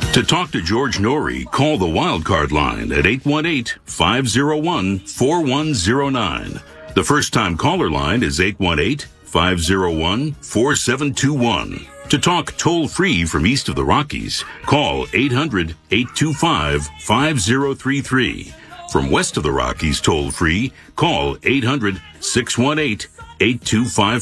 To talk to George Norrie, call the Wildcard line at 818-501-4109. The first-time caller line is 818-501-4721. To talk toll-free from east of the Rockies, call 800-825-5033. From west of the Rockies toll-free, call 800-618-8255.